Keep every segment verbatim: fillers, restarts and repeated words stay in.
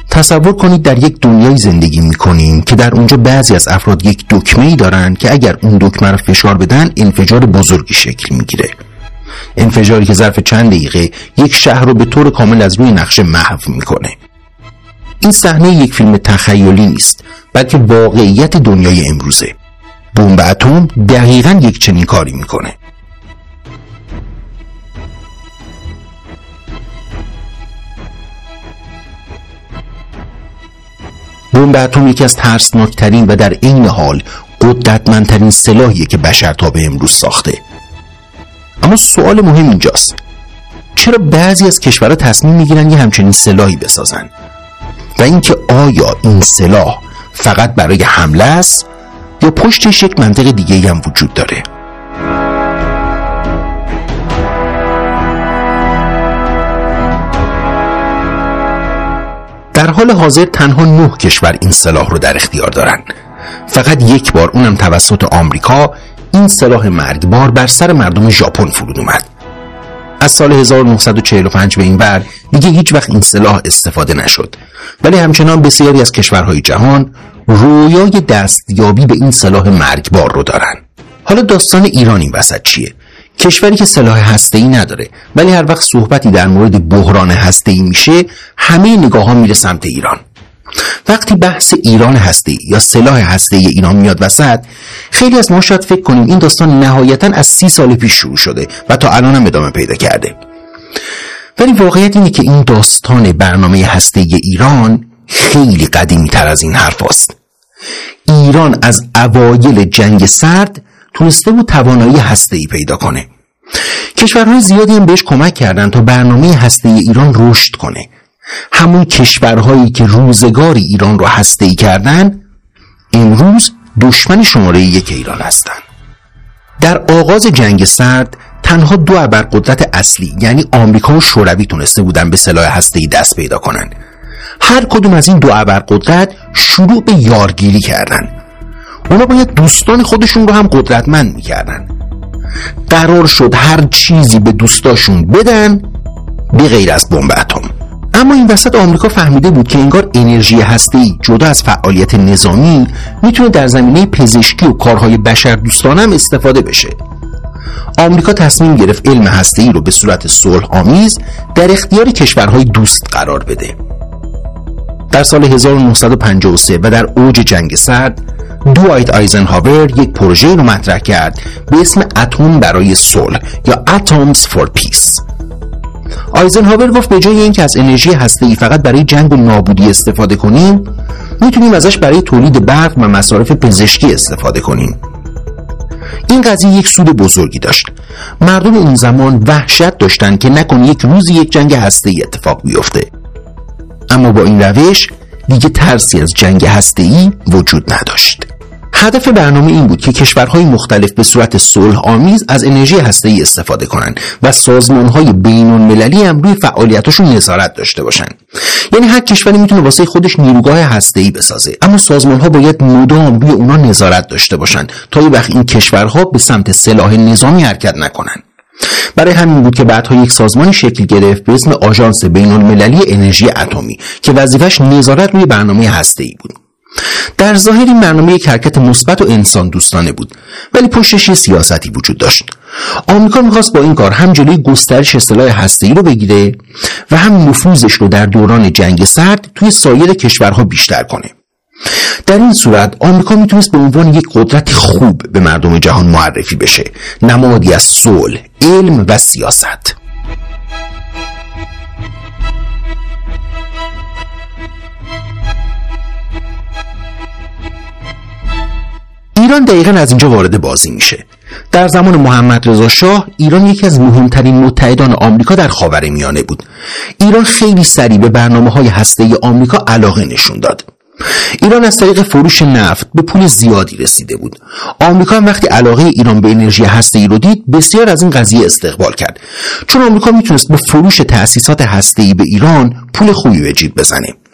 تصور کنید در یک دنیای زندگی میکنیم که در اونجا بعضی از افراد یک دکمه‌ای دارن که اگر اون دکمه رو فشار بدن انفجار بزرگی شکل میگیره. انفجاری که ظرف چند دقیقه یک شهر رو به طور کامل از روی نقشه محو میکنه. این صحنه یک فیلم تخیلی نیست، بلکه واقعیت دنیای امروزه. بمب اتم دقیقاً یک چنین کاری میکنه. بمب اتم یکی از ترسناکترین و در عین حال قدرتمندترین سلاحیه که بشر تا به امروز ساخته. اما سوال مهم اینجاست: چرا بعضی از کشورها تصمیم میگیرن یه همچنین سلاحی بسازن؟ و اینکه آیا این سلاح فقط برای حمله است یا پشتش یک منطق دیگه هم وجود داره؟ در حال حاضر تنها نه کشور این سلاح رو در اختیار دارن. فقط یک بار، اونم توسط آمریکا، این سلاح مرگبار بر سر مردم ژاپن فرود اومد. از سال هزار و نهصد و چهل و پنج به این ور دیگه هیچ وقت این سلاح استفاده نشد، ولی همچنان بسیاری از کشورهای جهان رویای دستیابی به این سلاح مرگبار رو دارن. حالا داستان ایران این وسط چیه؟ کشوری که سلاح هسته‌ای نداره، ولی هر وقت صحبتی در مورد بحران هسته‌ای میشه همه نگاه‌ها میره سمت ایران. وقتی بحث ایران هسته‌ای یا سلاح هسته‌ای ایران میاد وسط، خیلی از ما شاید فکر کنیم این داستان نهایتاً از سی سال پیش شروع شده و تا الان هم ادامه پیدا کرده. ولی واقعیت اینه که این داستان برنامه هسته‌ای ایران خیلی قدیمی تر از این حرف هست. ایران از اوایل جنگ سرد تونسته بود توانایی هسته‌ای پیدا کنه. کشورهای زیادی هم بهش کمک کردن تا برنامه هسته‌ای ایران رشد کنه. همون کشورهایی که روزگاری ایران رو هسته‌ای کردن امروز دشمن شماره یک ایران هستن. در آغاز جنگ سرد تنها دو ابرقدرت اصلی یعنی آمریکا و شوروی تونسته بودن به سلاح هسته‌ای دست پیدا کنن. هر کدوم از این دو ابرقدرت شروع به یارگیری کردن. اونا باید دوستان خودشون رو هم قدرتمند میکردن. قرار شد هر چیزی به دوستاشون بدن به غیر از بمب اتم. اما این وسط آمریکا فهمیده بود که انگار انرژی هسته‌ای جدا از فعالیت نظامی میتونه در زمینه پزشکی و کارهای بشر دوستانه هم استفاده بشه. آمریکا تصمیم گرفت علم هسته‌ای رو به صورت صلح آمیز در اختیار کشورهای دوست قرار بده. در سال هزار و نهصد و پنجاه و سه و در اوج جنگ سرد، دوایت آیزنهاور یک پروژه رو مطرح کرد به اسم اتم برای صلح یا Atoms for Peace. آیزنهاور گفت به جای اینکه از انرژی هسته‌ای فقط برای جنگ و نابودی استفاده کنیم، میتونیم ازش برای تولید برق و مصارف پزشکی استفاده کنیم. این قضیه یک سود بزرگی داشت. مردم اون زمان وحشت داشتن که نکنه یک روزی یک جنگ هسته‌ای اتفاق بیفته. اما با این روش دیگه ترسی از جنگ هسته‌ای وجود نداشت. هدف برنامه این بود که کشورهای مختلف به صورت صلح آمیز از انرژی هسته‌ای استفاده کنن و سازمانهای بین‌المللی هم روی فعالیتاشون نظارت داشته باشن. یعنی هر کشوری میتونه واسه خودش نیروگاه هسته‌ای بسازه، اما سازمانها باید مدام روی اونا نظارت داشته باشن تا یه وقت این کشورها به سمت سلاح نظامی حرکت نکنن. برای همین بود که بعدها یک سازمانی شکل گرفت به اسم آژانس بین‌المللی انرژی اتمی که وظیفش نظارت روی برنامه هسته‌ای بود. در ظاهر این برنامه یک حرکت مثبت و انسان دوستانه بود، ولی پشتش یه سیاستی وجود داشت. آمریکا می‌خواست با این کار هم جلوی گسترش سلاح هسته‌ای رو بگیره و هم نفوذش رو در دوران جنگ سرد توی سایر کشورها بیشتر کنه. در این صورت آمریکا میتونست به عنوان یک قدرت خوب به مردم جهان معرفی بشه، نمادی از صلح، علم و سیاست. ایران دقیقاً از اینجا وارد بازی میشه. در زمان محمد رضا شاه ایران یکی از مهمترین متحدان آمریکا در خاورمیانه بود. ایران خیلی سریع به برنامه‌های هسته‌ای آمریکا علاقه نشون داد. ایران از طریق فروش نفت به پول زیادی رسیده بود. آمریکا هم وقتی علاقه ایران به انرژی هسته‌ای رو دید بسیار از این قضیه استقبال کرد، چون آمریکا میتونست با فروش تأسیسات هسته‌ای به ایران پول خوبی به جیب بزنه.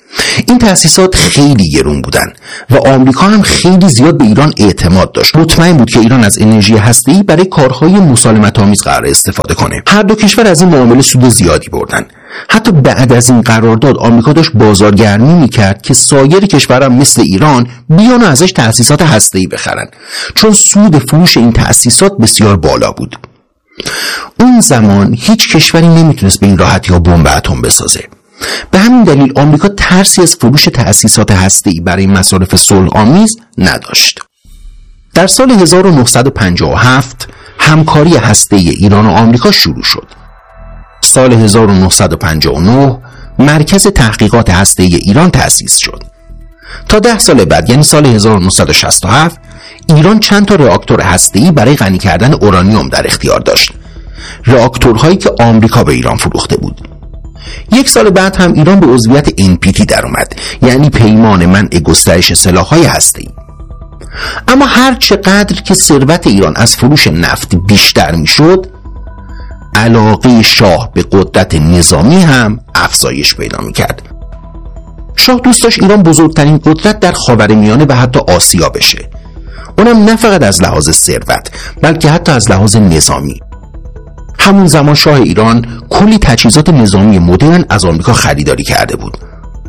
این تأسیسات خیلی گرون بودن و آمریکا هم خیلی زیاد به ایران اعتماد داشت. مطمئن بود که ایران از انرژی هسته‌ای برای کارهای مسالمت‌آمیز قرار استفاده کنه. هر دو کشور از این معامله سود زیادی بردن. حتی بعد از این قرارداد آمریکا داشت بازارگرمی میکرد که سایر کشورها مثل ایران بیان و ازش تأسیسات هسته‌ای بخرن، چون سود فروش این تأسیسات بسیار بالا بود. اون زمان هیچ کشوری نمیتونست به این راحتی ها بمب اتم بسازه. به همین دلیل آمریکا ترسی از فروش تأسیسات هسته‌ای برای مصارف صلح‌آمیز نداشت. در سال هزار و نهصد و پنجاه و هفت همکاری هسته‌ای ایران و آمریکا شروع شد. سال هزار و نهصد و پنجاه و نه مرکز تحقیقات هسته‌ای ایران تأسیس شد. تا ده سال بعد یعنی سال هزار و نهصد و شصت و هفت ایران چند تا راکتور هسته‌ای برای غنی کردن اورانیوم در اختیار داشت. راکتورهایی که آمریکا به ایران فروخته بود. یک سال بعد هم ایران به عضویت ان پی تی در اومد، یعنی پیمان منع گسترش سلاح‌های هسته‌ای. اما هر چقدر که ثروت ایران از فروش نفت بیشتر میشد، علاقه شاه به قدرت نظامی هم افزایش پیدا میکرد. شاه دوست داشت ایران بزرگترین قدرت در خاورمیانه و حتی آسیا بشه. اونم نه فقط از لحاظ ثروت بلکه حتی از لحاظ نظامی. همون زمان شاه ایران کلی تجهیزات نظامی مدرن از آمریکا خریداری کرده بود.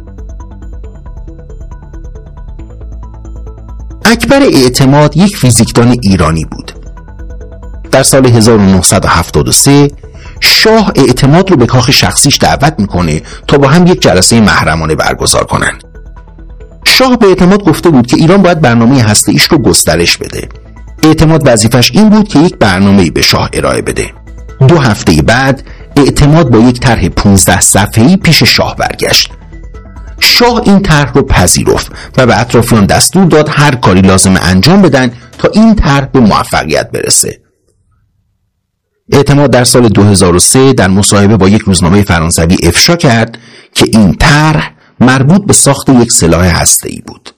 اکبر اعتماد یک فیزیکدان ایرانی بود. در سال هزار و نهصد و هفتاد و سه شاه اعتماد رو به کاخ شخصیش دعوت میکنه تا با هم یک جلسه محرمانه برگزار کنن. شاه به اعتماد گفته بود که ایران باید برنامه هسته‌ایش رو گسترش بده. اعتماد وظیفش این بود که یک برنامه‌ای به شاه ارائه بده. دو هفته بعد اعتماد با یک طرح پانزده صفحه‌ای پیش شاه برگشت. شاه این طرح رو پذیرفت و به اطرافیان دستور داد هر کاری لازم انجام بدن تا این طرح به موفقیت برسه. اعتماد در سال دو هزار و سه در مصاحبه با یک روزنامه فرانسوی افشا کرد که این طرح مربوط به ساخت یک سلاح هسته‌ای بود.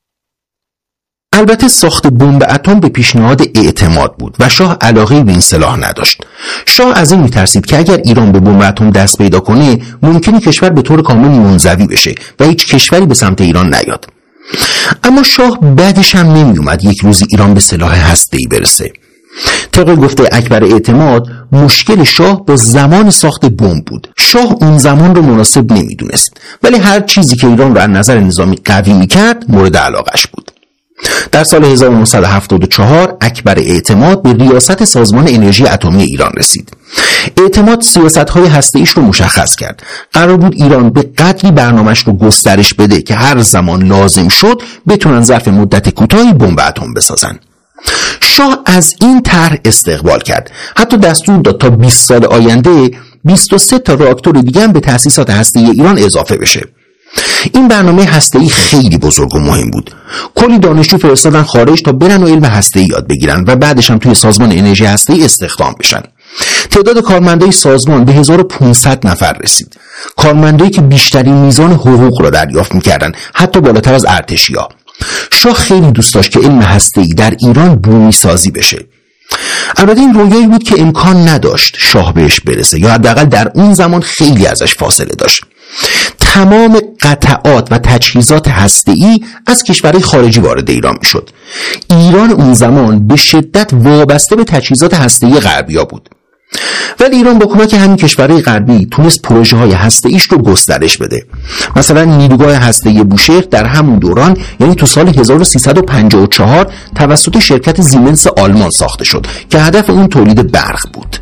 البته ساخت بمب اتم به پیشنهاد اعتماد بود و شاه علاقه به این سلاح نداشت. شاه از این میترسید که اگر ایران به بمب اتم دست پیدا کنه ممکنه کشور به طور کامل منزوی بشه و هیچ کشوری به سمت ایران نیاد. اما شاه بعدش هم نمی اومد یک روزی ایران به سلاح هسته‌ای برسه. طبق گفته اکبر اعتماد مشکل شاه با زمان ساخت بمب بود. شاه اون زمان رو مناسب نمیدونست، ولی هر چیزی که ایران رو از نظر نظامی قوی میکرد مورد علاقش بود. در سال هزار و نهصد و هفتاد و چهار اکبر اعتماد به ریاست سازمان انرژی اتمی ایران رسید. اعتماد سیاست‌های هسته‌ایش رو مشخص کرد. قرار بود ایران به قدری برنامه‌اش رو گسترش بده که هر زمان لازم شد بتونن ظرف مدت کوتاهی بمب اتم بسازن. شاه از این طرح استقبال کرد. حتی دستور داد تا بیست سال آینده بیست و سه تا راکتور دیگه هم به تأسیسات هسته‌ای ایران اضافه بشه. این برنامه هسته‌ای خیلی بزرگ و مهم بود. کلی دانشجو فرستادن خارج تا برن و علم هسته‌ای یاد بگیرن و بعدش هم توی سازمان انرژی هسته‌ای استخدام بشن. تعداد کارمندای سازمان به هزار و پانصد نفر رسید. کارمندایی که بیشترین میزان حقوق را دریافت می‌کردن، حتی بالاتر از ارتشی‌ها. شاه خیلی دوست داشت که علم هسته‌ای در ایران بومی سازی بشه. البته این رویایی بود که امکان نداشت شاه بهش برسه، یا حداقل در اون زمان خیلی ازش فاصله داشت. تمام قطعات و تجهیزات هسته‌ای از کشورهای خارجی وارد ایران میشد. ایران اون زمان به شدت وابسته به تجهیزات هسته‌ای غربی‌ها بود. ولی ایران با کمک همین کشورهای غربی تونست پروژه‌های هسته‌ایش رو گسترش بده. مثلا نیروگاه هسته‌ای بوشهر در همون دوران، یعنی تو سال هزار و سیصد و پنجاه و چهار توسط شرکت زیمنس آلمان ساخته شد که هدف اون تولید برق بود.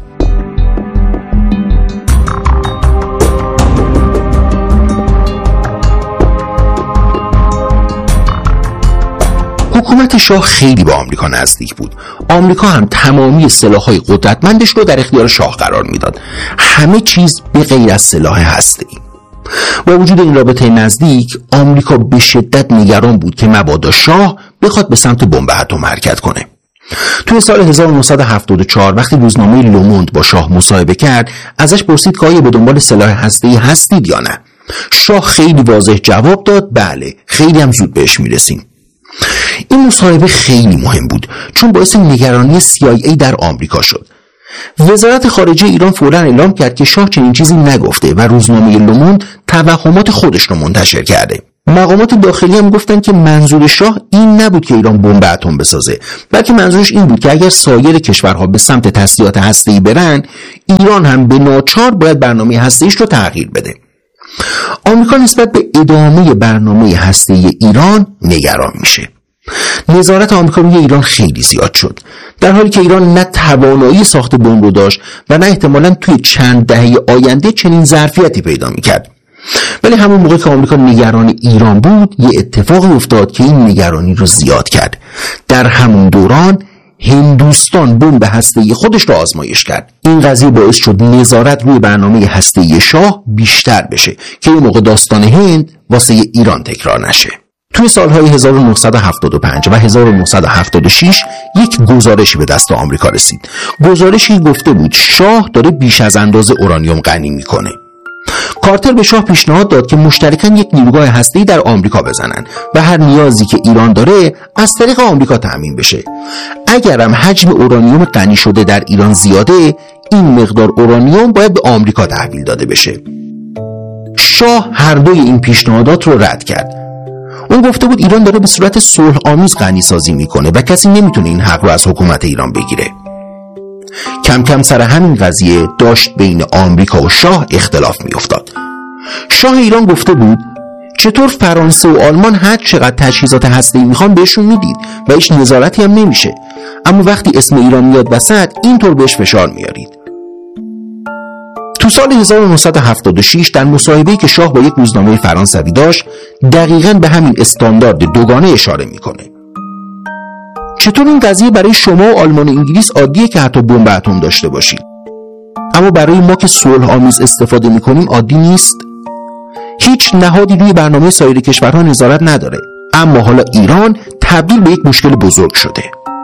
حکومت شاه خیلی با آمریکا نزدیک بود. آمریکا هم تمامی سلاح‌های قدرتمندش رو در اختیار شاه قرار میداد. همه چیز به غیر از سلاح هسته‌ای. با وجود این رابطه نزدیک، آمریکا به شدت نگران بود که مبادا شاه بخواد به سمت بمب اتم حرکت کنه. توی سال هزار و نهصد و هفتاد و چهار وقتی روزنامه لوموند با شاه مصاحبه کرد، ازش پرسید که آیا به دنبال سلاح هسته‌ای هستید یا نه. شاه خیلی واضح جواب داد بله، خیلی هم زود بهش میرسیم. این مصاحبه خیلی مهم بود چون باعث نگرانی سی آی ای در آمریکا شد. وزارت خارجه ایران فوراً اعلام کرد که شاه چنین چیزی نگفته و روزنامه لوموند توهمات خودش رو منتشر کرده. مقامات داخلی هم گفتن که منظور شاه این نبود که ایران بمب اتم بسازه، بلکه منظورش این بود که اگر سایر کشورها به سمت تسلیحات هسته‌ای برن، ایران هم به ناچار باید برنامه هسته‌ایش رو تغییر بده. آمریکا نسبت به ادامه برنامه هسته‌ای ایران نگران میشه. نظارت آمریکا روی ایران خیلی زیاد شد، در حالی که ایران نه توانایی ساخت بمب رو داشت و نه احتمالاً توی چند دهه آینده چنین ظرفیتی پیدا میکرد. ولی همون موقع که آمریکا نگران ایران بود، یه اتفاقی افتاد که این نگرانی رو زیاد کرد. در همون دوران هندوستان بمب هسته‌ای خودش رو آزمایش کرد. این قضیه باعث شد نظارت روی برنامه هسته‌ای شاه بیشتر بشه که این موقع داستان هند واسه ایران تکرار نشه. توی سالهای هزار و نهصد و هفتاد و پنج و هزار و نهصد و هفتاد و شش یک گزارشی به دست آمریکا رسید. گزارشی گفته بود شاه داره بیش از اندازه اورانیوم غنی میکنه. کارتر به شاه پیشنهاد داد که مشترکاً یک نیروگاه هسته‌ای در آمریکا بزنن و هر نیازی که ایران داره از طریق آمریکا تامین بشه. اگرم حجم اورانیوم غنی شده در ایران زیاده، این مقدار اورانیوم باید به آمریکا تحویل داده بشه. شاه هر دوی این پیشنهادات رو رد کرد. اون گفته بود ایران داره به صورت صلح آمیز غنی سازی میکنه و کسی نمیتونه این حق رو از حکومت ایران بگیره. کم کم سر همین قضیه داشت بین آمریکا و شاه اختلاف میافتاد. شاه ایران گفته بود چطور فرانسه و آلمان هر چقدر تجهیزات هسته‌ای میخوان بهشون میدید و هیچ نظارتی هم نمیشه، اما وقتی اسم ایران میاد وسط اینطور بهش فشار میارید. تو سال هزار و نهصد و هفتاد و شش در مصاحبه‌ای که شاه با یک روزنامه فرانسوی داشت، دقیقاً به همین استاندارد دوگانه اشاره میکنه. چطور این قضیه برای شما و آلمان و انگلیس عادیه که حتی بمب اتم داشته باشید، اما برای ما که صلح آمیز استفاده میکنیم عادی نیست؟ هیچ نهادی روی برنامه سایر کشورها نظارت نداره، اما حالا ایران تبدیل به یک مشکل بزرگ شده.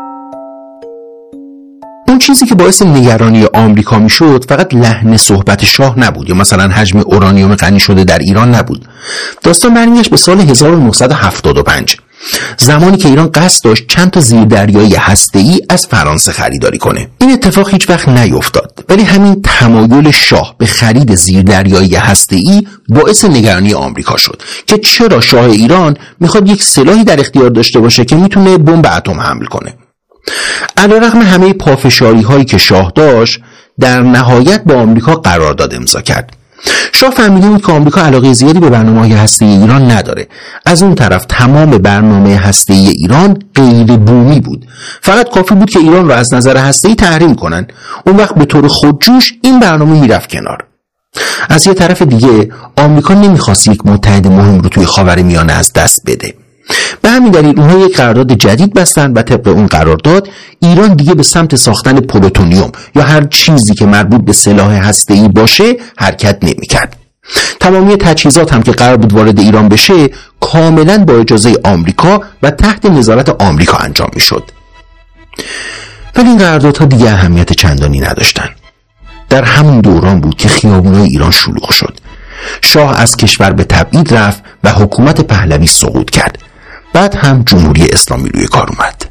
اون چیزی که باعث نگرانی آمریکا میشد فقط لحن صحبت شاه نبود یا مثلا حجم اورانیوم غنی شده در ایران نبود. داستان برمیگشت به سال هزار و نهصد و هفتاد و پنج، زمانی که ایران قصد داشت چند تا زیردریایی هسته‌ای از فرانسه خریداری کنه. این اتفاق هیچ وقت نیفتاد، ولی همین تمایل شاه به خرید زیردریایی هسته‌ای باعث نگرانی آمریکا شد که چرا شاه ایران میخواد یک سلاحی در اختیار داشته باشه که میتونه بمب اتم حمل کنه. علیرغم همه پافشاری هایی که شاه داشت، در نهایت با آمریکا قرارداد امضا کرد. شاه فهمیده بود که آمریکا علاقه زیادی به برنامه‌های هسته‌ای ایران نداره. از اون طرف تمام برنامه هسته‌ای ایران غیر بومی بود. فقط کافی بود که ایران رو از نظر هسته‌ای تحریم کنن. اون وقت به طور خودجوش این برنامه میرفت کنار. از یه طرف دیگه آمریکا نمیخواست یک متحد مهم رو توی خاورمیانه از دست بده. به همین دلیل اونها یک قرارداد جدید بستن و طبق اون قرارداد ایران دیگه به سمت ساختن پلوتونیوم یا هر چیزی که مربوط به سلاح هسته‌ای باشه حرکت نمی‌کرد. تمامی تجهیزات هم که قرار بود وارد ایران بشه کاملا با اجازه آمریکا و تحت نظارت آمریکا انجام میشد. ولی این قراردادها دیگه اهمیت چندانی نداشتن. در همون دوران بود که خیابون‌های ایران شلوغ شد. شاه از کشور به تبعید رفت و حکومت پهلوی سقوط کرد. بعد هم جمهوری اسلامی روی کار اومد.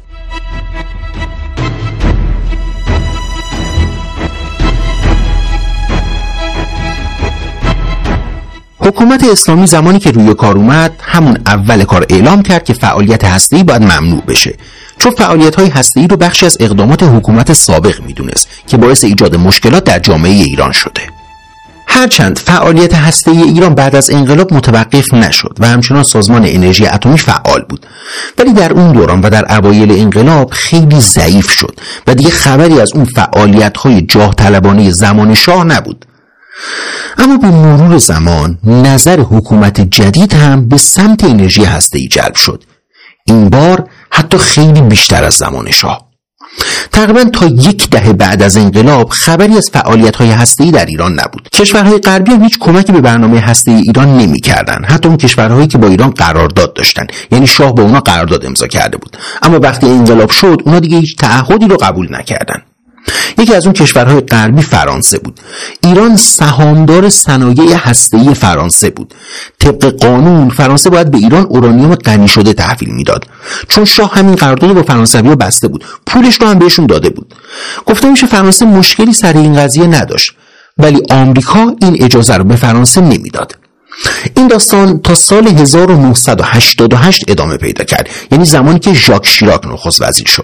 حکومت اسلامی زمانی که روی کار اومد همون اول کار اعلام کرد که فعالیت هسته‌ای باید ممنوع بشه، چون فعالیت‌های هسته‌ای رو بخشی از اقدامات حکومت سابق میدونست که باعث ایجاد مشکلات در جامعه ایران شده. هرچند فعالیت هسته‌ای ایران بعد از انقلاب متوقف نشد و همچنان سازمان انرژی اتمی فعال بود، ولی در اون دوران و در اوایل انقلاب خیلی ضعیف شد و دیگه خبری از اون فعالیت‌های جاه طلبانه زمان شاه نبود. اما به مرور زمان نظر حکومت جدید هم به سمت انرژی هسته‌ای جلب شد، این بار حتی خیلی بیشتر از زمان شاه. تقریبا تا یک دهه بعد از انقلاب خبری از فعالیت‌های هسته‌ای در ایران نبود. کشورهای غربی هم هیچ کمکی به برنامه هسته‌ای ایران نمی‌کردن، حتی اون کشورهایی که با ایران قرارداد داشتن، یعنی شاه با اونا قرارداد امضا کرده بود، اما وقتی انقلاب شد اونا دیگه هیچ تعهدی رو قبول نکردن. یکی از اون کشورهای غربی فرانسه بود. ایران سهامدار صنایع هسته‌ای فرانسه بود. طبق قانون فرانسه باید به ایران اورانیوم غنی شده تحویل میداد، چون شاه همین قرارداد با فرانسوی‌ها بسته بود، پولش رو هم بهشون داده بود. گفته میشه فرانسه مشکلی سر این قضیه نداشت، ولی آمریکا این اجازه رو به فرانسه نمیداد. این داستان تا سال هزار و نهصد و هشتاد و هشت ادامه پیدا کرد، یعنی زمانی که ژاک شیراک نخست وزیر شد.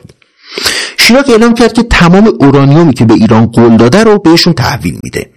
شیراک اعلام کرد که تمام اورانیومی که به ایران قول داده رو بهشون تحویل میده.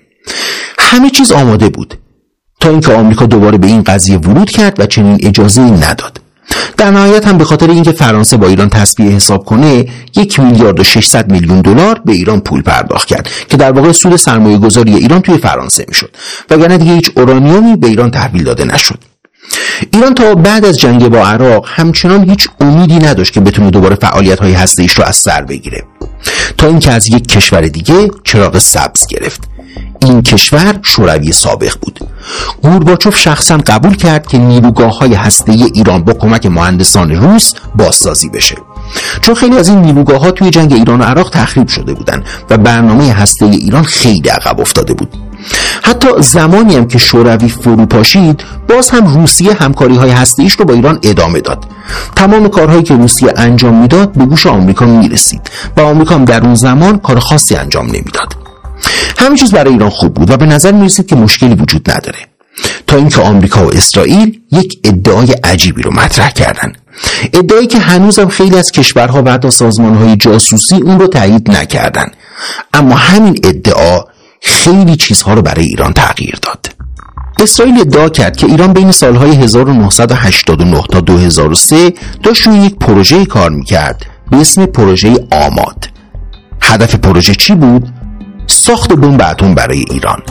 همه چیز آماده بود تا اینکه آمریکا دوباره به این قضیه ورود کرد و چنین اجازه‌ای نداد. در نهایت هم به خاطر اینکه فرانسه با ایران تسویه حساب کنه یک میلیارد و ششصد میلیون دلار به ایران پول پرداخت کرد که در واقع سود سرمایه گذاری ایران توی فرانسه میشد، وگرنه دیگه هیچ اورانیومی به ایران تحویل داده نشد. ایران تا بعد از جنگ با عراق همچنان هیچ امیدی نداشت که بتونه دوباره فعالیت‌های هسته‌ایش رو از سر بگیره، تا اینکه از یک کشور دیگه چراغ سبز گرفت. این کشور شوروی سابق بود. گورباچوف شخصا قبول کرد که نیروگاه‌های هسته‌ای ایران با کمک مهندسان روس بازسازی بشه، چون خیلی از این نیروگاه‌ها توی جنگ ایران و عراق تخریب شده بودن و برنامه هسته‌ای ایران خیلی عقب افتاده بود. حتی زمانی هم که شوروی فرو پاشید، باز هم روسیه همکاری‌های هسته‌ایش رو با ایران ادامه داد. تمام کارهایی که روسیه انجام میداد به گوش آمریکا میرسید و آمریکا هم در اون زمان کار خاصی انجام نمیداد. همه چیز برای ایران خوب بود و به نظر میرسید که مشکلی وجود نداره، تا اینکه آمریکا و اسرائیل یک ادعای عجیبی رو مطرح کردن. ادعایی که هنوزم خیلی از کشورها و حتی سازمان‌های جاسوسی اون رو تایید نکردن، اما همین ادعا خیلی چیزها رو برای ایران تغییر داد. اسرائیل ادعا کرد که ایران بین سالهای هزار و نهصد و هشتاد و نه تا دو هزار و سه داشت روی یک پروژه کار میکرد به اسم پروژه آماد. هدف پروژه چی بود؟ ساخت بمب اتم برای ایران.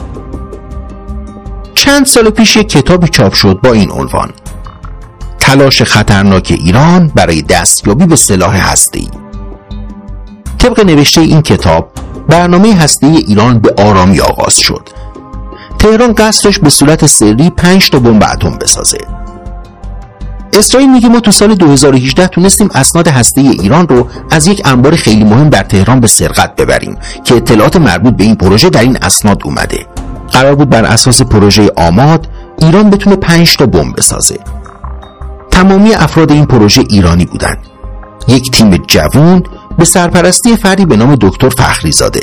چند سال پیش یک کتابی چاپ شد با این عنوان: تلاش خطرناک ایران برای دستیابی به سلاح هسته‌ای. طبق نوشته این کتاب، برنامه هسته‌ای ایران به آرامی آغاز شد. تهران قصد داشت به صورت سری پنج تا بمب اتم بسازه. اسرائیل میگه ما تو سال دو هزار و هجده تونستیم اسناد هسته‌ای ایران رو از یک انبار خیلی مهم در تهران به سرقت ببریم که اطلاعات مربوط به این پروژه در این اسناد اومده. قرار بود بر اساس پروژه آماد ایران بتونه پنج تا بمب بسازه. تمامی افراد این پروژه ایرانی بودن. یک تیم جوان به سرپرستی فردی به نام دکتر فخری زاده.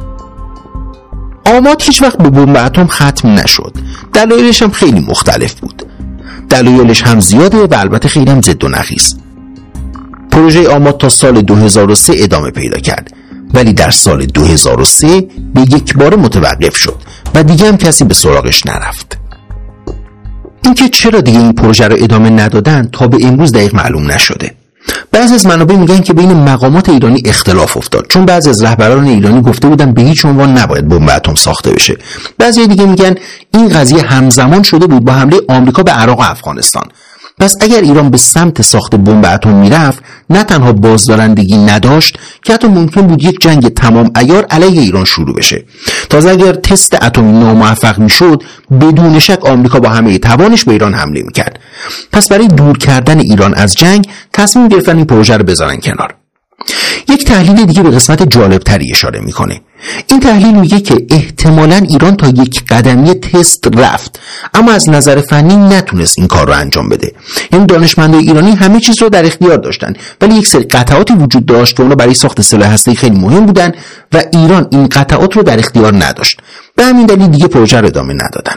آماد هیچ وقت به بمب اتم ختم نشد. دلایلش هم خیلی مختلف بود. دلایلش هم زیاده و البته خیلی هم ضد و نقیض. پروژه آماد تا سال دو هزار و سه ادامه پیدا کرد، ولی در سال دو هزار و سه به یک بار متوقف شد و دیگه هم کسی به سراغش نرفت. اینکه چرا دیگه این پروژه رو ادامه ندادن تا به امروز دقیق معلوم نشده. بعضی از منابع میگن که بین مقامات ایرانی اختلاف افتاد، چون بعضی از رهبران ایرانی گفته بودن به هیچ عنوان نباید بمب اتم ساخته بشه. بعضی دیگه میگن این قضیه همزمان شده بود با حمله آمریکا به عراق و افغانستان. پس اگر ایران به سمت ساخت بمب اتم میرفت، نه تنها بازدارندگی نداشت که حتی ممکن بود یک جنگ تمام عیار علیه ایران شروع بشه. تازه اگر تست اتمی ناموفق میشد، بدون شک آمریکا با همه توانش به ایران حمله میکرد. پس برای دور کردن ایران از جنگ تصمیم گرفتن این پروژه رو بذارن کنار. یک تحلیل دیگه به قسمت جالب تری اشاره میکنه. این تحلیل میگه که احتمالاً ایران تا یک قدمی تست رفت، اما از نظر فنی نتونست این کار رو انجام بده. یعنی دانشمندان ایرانی همه چیز رو در اختیار داشتن، ولی یک سری قطعاتی وجود داشت که اونا برای ساخت سلاح هسته‌ای خیلی مهم بودن و ایران این قطعات رو در اختیار نداشت. به همین دلیل دیگه پروژه رو ادامه ندادن.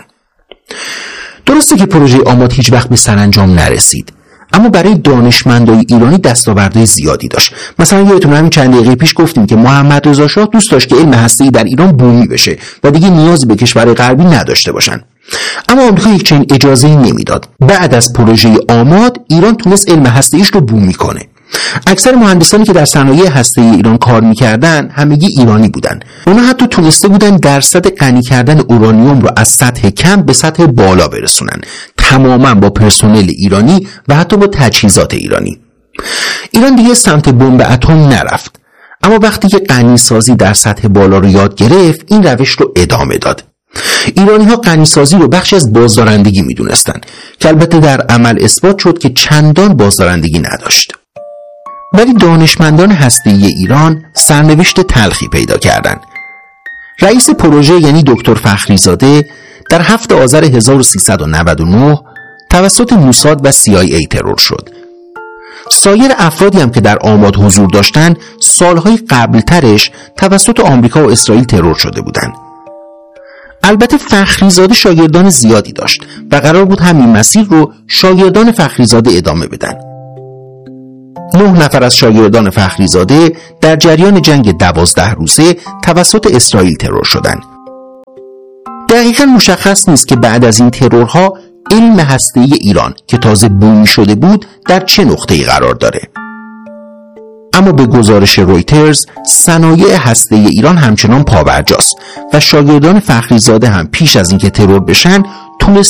درسته که پروژه آماد هیچ وقت به سرانجام نرسید، اما برای دانشمندای ایرانی دستاوردهای زیادی داشت. مثلا یادتونه همین چند دقیقه پیش گفتیم که محمد رضا شاه دوست داشت که علم هسته‌ای در ایران بومی بشه و دیگه نیازی به کشور غربی نداشته باشن. اما آمریکا یک چنین اجازه‌ای نمیداد. بعد از پروژه آماد ایران تونست علم هسته‌ایش رو بومی کنه. اکثر مهندسانی که در صنایع هسته‌ای ایران کار می‌کردن همگی ایرانی بودن. اونا حتی تونسته بودن درصد غنی کردن اورانیوم رو از سطح کم به سطح بالا برسونن، تماما با پرسنل ایرانی و حتی با تجهیزات ایرانی. ایران دیگه سمت بمب اتم نرفت، اما وقتی که غنی سازی در سطح بالا رو یاد گرفت، این روش رو ادامه داد. ایرانی‌ها غنی سازی رو بخشی از بازدارندگی می‌دونستن که البته در عمل اثبات شد که چندان بازدارندگی نداشت. ولی دانشمندان هسته‌ای ایران سرنوشت تلخی پیدا کردند. رئیس پروژه یعنی دکتر فخریزاده در هفتم آذر هزار و سیصد و نود و نه توسط موساد و سی آی ای ترور شد. سایر افرادی هم که در آماد حضور داشتند سالهای قبلترش توسط آمریکا و اسرائیل ترور شده بودند. البته فخریزاده شاگردان زیادی داشت و قرار بود همین مسیر رو شاگردان فخریزاده ادامه بدن. نه نفر از شاگردان فخریزاده در جریان جنگ دوازده روزه توسط اسرائیل ترور شدند. دقیقاً مشخص نیست که بعد از این ترورها علم هسته‌ای ایران که تازه بومی شده بود در چه نقطه‌ای قرار داره. اما به گزارش رویترز صنایع هسته‌ای ایران همچنان پابرجاست و شاگردان فخریزاده هم پیش از اینکه ترور بشن تونستن